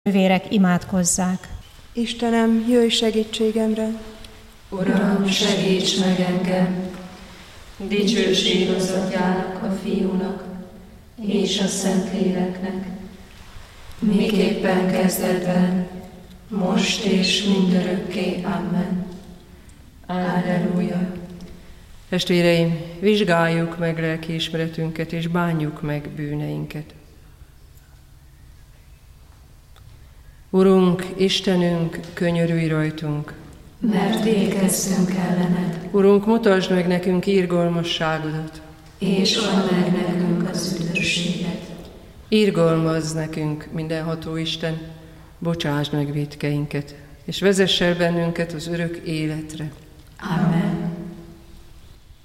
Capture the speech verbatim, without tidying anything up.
Nővérek, imádkozzák. Istenem, jöjj segítségemre! Uram, segíts meg engem! Dicsőség az Atyának, a Fiúnak és a Szentléleknek, miképpen kezdetben, most és mindörökké. Amen. Alleluja! Testvéreim, vizsgáljuk meg lelkiismeretünket, és bánjuk meg bűneinket. Urunk, Istenünk, könyörülj rajtunk! Mert végezzünk ellened. Urunk, mutasd meg nekünk irgalmasságodat, és add meg nekünk az üdvösséget. Irgalmazz nekünk, mindenható Isten, bocsásd meg vétkeinket, és vezess el bennünket az örök életre. Amen.